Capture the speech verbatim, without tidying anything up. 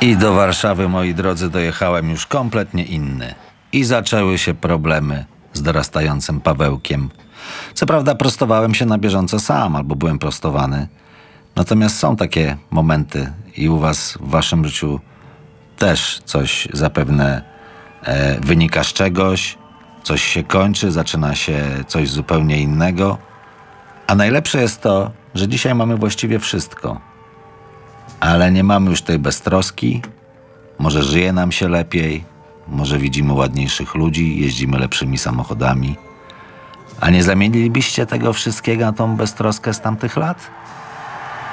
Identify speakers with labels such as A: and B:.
A: I do Warszawy, moi drodzy, dojechałem już kompletnie inny. I zaczęły się problemy z dorastającym Pawełkiem. Co prawda prostowałem się na bieżąco sam, albo byłem prostowany. Natomiast są takie momenty i u was w waszym życiu też coś zapewne e, wynika z czegoś, coś się kończy, zaczyna się coś zupełnie innego. A najlepsze jest to, że dzisiaj mamy właściwie wszystko. Ale nie mamy już tej beztroski. Może żyje nam się lepiej, może widzimy ładniejszych ludzi, jeździmy lepszymi samochodami. A nie zamienilibyście tego wszystkiego na tą beztroskę z tamtych lat?